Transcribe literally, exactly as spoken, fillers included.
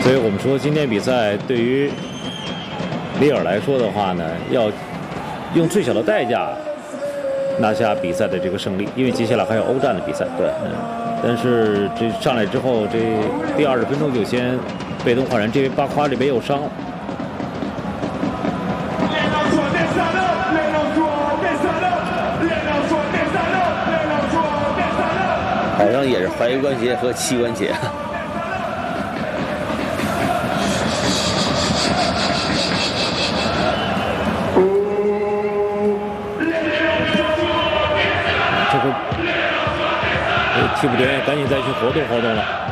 所以我们说今天比赛对于里尔来说的话呢，要用最小的代价拿下比赛的这个胜利，因为接下来还有欧战的比赛。对，嗯，但是这上来之后，这第二十分钟就先被动换人，这位巴夸这边又伤了。 好像也是踝关节和膝关节。 这个替补队员赶紧再去活动活动了。